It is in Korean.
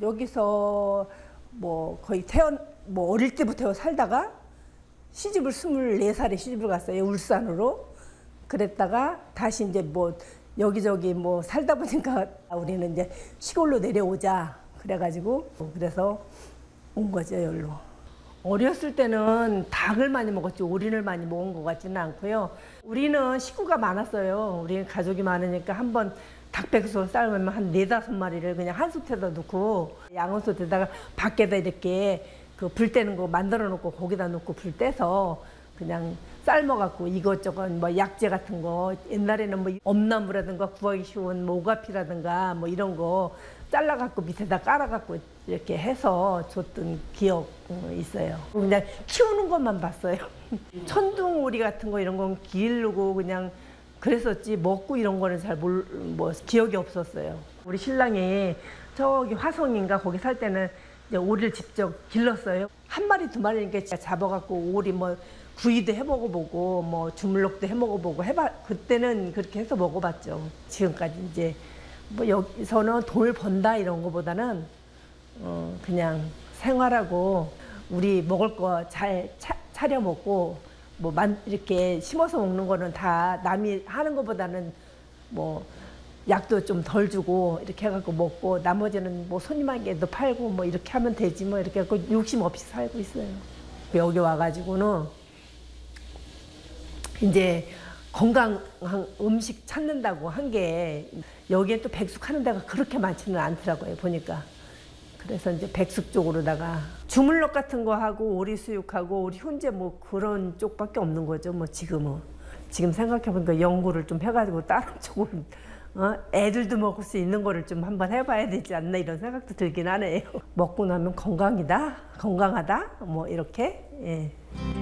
여기서 뭐 거의 뭐 어릴 때부터 살다가 시집을 24살에 시집을 갔어요. 울산으로. 그랬다가 다시 이제 뭐 여기저기 뭐 살다 보니까 우리는 이제 시골로 내려오자 그래가지고 그래서 온 거죠, 여기로. 어렸을 때는 닭을 많이 먹었지 오리를 많이 먹은 것 같지는 않고요. 우리는 식구가 많았어요. 우리 가족이 많으니까 한번 닭백숙을 삶으면 한 4~5마리를 그냥 한 솥에다 넣고 양은솥에다가 밖에다 이렇게 그 불 떼는 거 만들어 놓고 거기다 놓고 불 떼서 그냥 삶아갖고 이것저것 뭐 약재 같은 거 옛날에는 뭐 엄나무라든가 구하기 쉬운 뭐 오가피라든가 뭐 이런 거 잘라갖고 밑에다 깔아갖고 이렇게 해서 줬던 기억 있어요. 그냥 키우는 것만 봤어요. 천둥오리 같은 거 이런 건 기르고 그냥 그랬었지 먹고 이런 거는 잘 뭐 기억이 없었어요. 우리 신랑이 저기 화성인가 거기 살 때는 이제 오리를 직접 길렀어요. 한 마리 두 마리니까 잡아갖고 오리 뭐 구이도 해 먹어보고 뭐 주물럭도 해 먹어보고 그때는 그렇게 해서 먹어봤죠. 지금까지 이제 뭐 여기서는 돈을 번다 이런 거보다는 그냥 생활하고 우리 먹을 거 잘 차려 먹고 뭐 이렇게 심어서 먹는 거는 다 남이 하는 거보다는 뭐 약도 좀 덜 주고 이렇게 해갖고 먹고 나머지는 뭐 손님에게도 팔고 뭐 이렇게 하면 되지 뭐 이렇게 해갖고 욕심 없이 살고 있어요. 여기 와가지고는 이제 건강한 음식 찾는다고 한 게 여기에 또 백숙 하는 데가 그렇게 많지는 않더라고요 보니까. 그래서 이제 백숙 쪽으로다가 주물럭 같은 거 하고 오리 수육하고 오리 훈제 뭐 그런 쪽밖에 없는 거죠 뭐 지금은. 지금 생각해보니까 연구를 좀 해가지고 다른 쪽으로 애들도 먹을 수 있는 거를 좀 한번 해봐야 되지 않나 이런 생각도 들긴 하네요. 먹고 나면 건강하다 뭐 이렇게. 예.